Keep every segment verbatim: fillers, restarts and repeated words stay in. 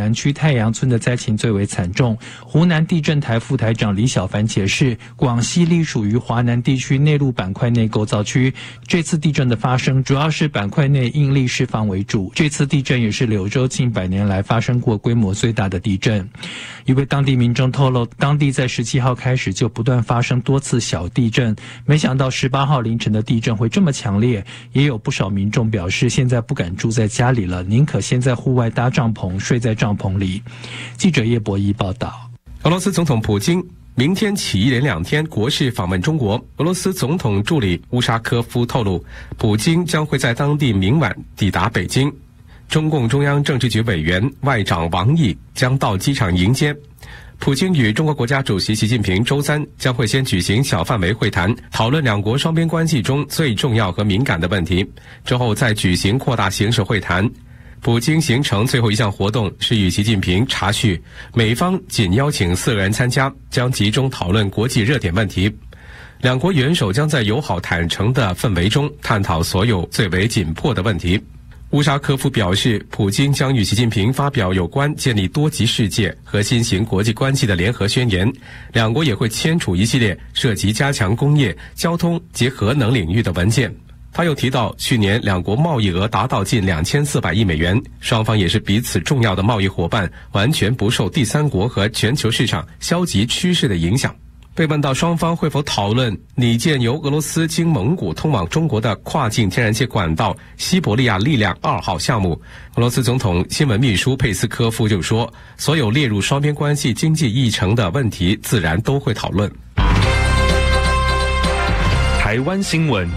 南区太阳村的灾情最为惨重。湖南地震台副台长李小凡解释，广西隶属于华南地区内陆板块内构造区，这次地震的发生主要是板块内应力释放为主。这次地震也是柳州近百年来发生过规模最大的地震。一位当地民众透露，当地在十七号开始就不断发生多次小地震，没想到十八号凌晨的地震会这么强烈。也有不少民众表示，现在不敢住在家里了，宁可先在户外搭帐篷，睡在帐篷里。记者叶博一报道。 俄罗斯总统普京明天起一连两天国事访问中国。俄罗斯总统助理乌沙科夫透露，普京将会在当地明晚抵达北京。中共中央政治局委员外长王毅将到机场迎接。普京与中国国家主席习近平周三将会先举行小范围会谈，讨论两国双边关系中最重要和敏感的问题，之后再举行扩大形式会谈。普京行程最后一项活动是与习近平茶叙，美方仅邀请四个人参加，将集中讨论国际热点问题。两国元首将在友好坦诚的氛围中探讨所有最为紧迫的问题。乌沙科夫表示，普京将与习近平发表有关建立多极世界和新型国际关系的联合宣言，两国也会签署一系列涉及加强工业、交通及核能领域的文件。他又提到，去年两国贸易额达到近两千四百亿美元，双方也是彼此重要的贸易伙伴，完全不受第三国和全球市场消极趋势的影响。被问到双方会否讨论拟建由俄罗斯经蒙古通往中国的跨境天然气管道西伯利亚力量二号项目，俄罗斯总统新闻秘书佩斯科夫就说，所有列入双边关系经济议程的问题自然都会讨论。 台湾新闻，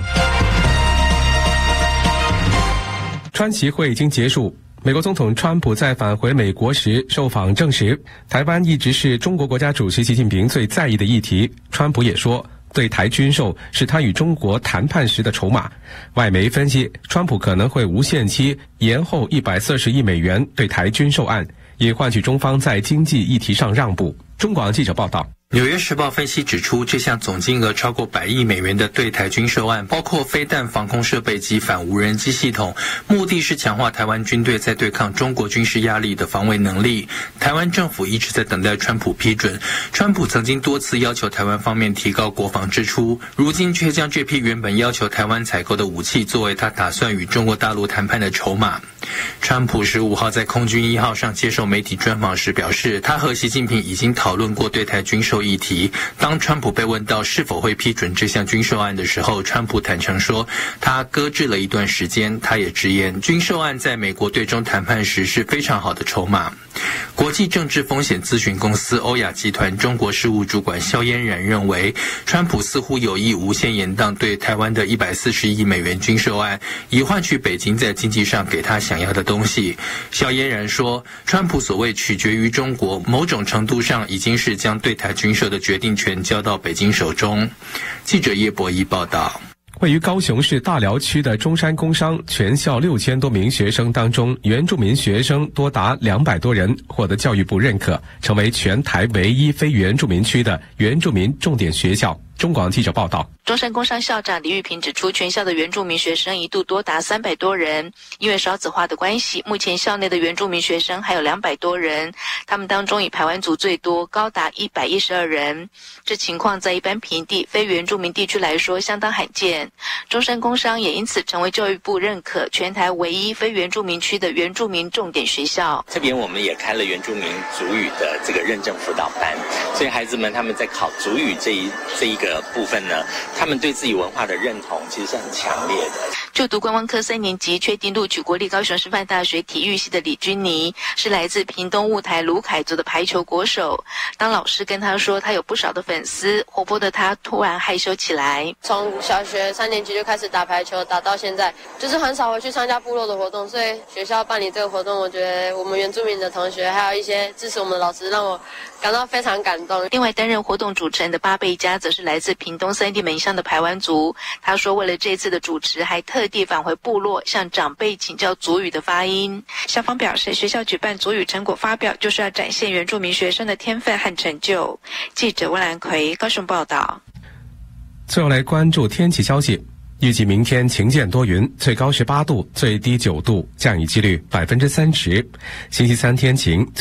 川习会已经结束。美国总统川普在返回美国时受访证实，台湾一直是中国国家主席习近平最在意的议题。川普也说，对台军售是他与中国谈判时的筹码。外媒分析，川普可能会无限期延后一百四十亿美元对台军售案，以换取中方在经济议题上让步。中广记者报道。 纽约时报分析指出，这项总金额超过百亿美元的对台军售案，包括飞弹防空设备及反无人机系统，目的是强化台湾军队在对抗中国军事压力的防卫能力。台湾政府一直在等待川普批准。川普曾经多次要求台湾方面提高国防支出，如今却将这批原本要求台湾采购的武器作为他打算与中国大陆谈判的筹码。川普十五号在空军一号上接受媒体专访时表示，他和习近平已经讨论过对台军售议题。当川普被问到是否会批准这项军售案的时候，川普坦诚说，他搁置了一段时间。他也直言，军售案在美国对中谈判时是非常好的筹码。国际政治风险咨询公司欧亚集团中国事务主管萧嫣然认为，川普似乎有意无限延宕对台湾的一百四十亿美元军售案，以换取北京在经济上给他想要的东西。萧嫣然说，川普所谓取决于中国，某种程度上已经是将对台军售的决定权交到北京手中。记者叶博一报道。 位于高雄市大寮区的中山工商全校六千多名学生当中，原住民学生多达两百多人，获得教育部认可，成为全台唯一非原住民区的原住民重点学校。中广记者报道。 中山工商校长李玉平指出，全校的原住民学生一度多达三百多人，因为少子化的关系，目前校内的原住民学生还有两百多人，他们当中以排湾族最多，高达一百一十二人。这情况在一般平地非原住民地区来说相当罕见。中山工商也因此成为教育部认可全台唯一非原住民区的原住民重点学校。 这边我们也开了原住民族语的这个认证辅导班，所以孩子们他们在考族语这一这一个部分呢，他们对自己文化的认同其实是很强烈的。 就读观光科三年级确定录取国立高雄师范大学体育系的李君妮，是来自屏东雾台鲁凯族的排球国手。当老师跟他说他有不少的粉丝，活泼的他突然害羞起来。 从小学三年级就开始打排球，打到现在，就是很少回去参加部落的活动，所以学校办理这个活动，我觉得我们原住民的同学还有一些支持我们的老师，让我感到非常感动。 另外担任活动主持人的巴贝佳则是来自屏东三地门乡的排湾族，他说为了这次的主持还特地返回部落向长辈请教族语的发音。校方表示，学校举办族语成果发表就是要展现原住民学生的天分和成就。记者温兰奎高雄报道。 最后来关注天气消息，预计明天晴间多云，最高十八度，最低九度，降雨几率百分之三十。星期三天晴。